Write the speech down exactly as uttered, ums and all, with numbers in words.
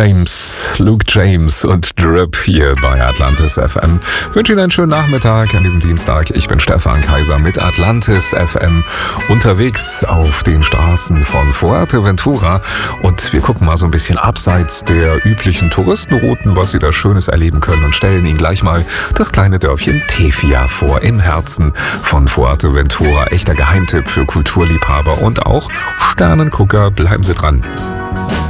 James, Luke James und Drip hier bei Atlantis F M. Ich wünsche Ihnen einen schönen Nachmittag an diesem Dienstag. Ich bin Stefan Kaiser mit Atlantis F M unterwegs auf den Straßen von Fuerteventura und wir gucken mal so ein bisschen abseits der üblichen Touristenrouten, was Sie da Schönes erleben können und stellen Ihnen gleich mal das kleine Dörfchen Tefia vor, im Herzen von Fuerteventura. Echter Geheimtipp für Kulturliebhaber und auch Sternengucker. Bleiben Sie dran.